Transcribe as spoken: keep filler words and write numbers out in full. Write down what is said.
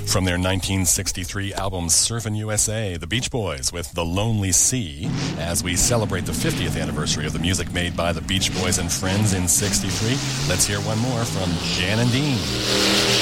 From their nineteen sixty-three album Surfin' U S A, the Beach Boys with The Lonely Sea, as we celebrate the fiftieth anniversary of the music made by the Beach Boys and Friends in sixty-three. Let's hear one more from Jan and Dean.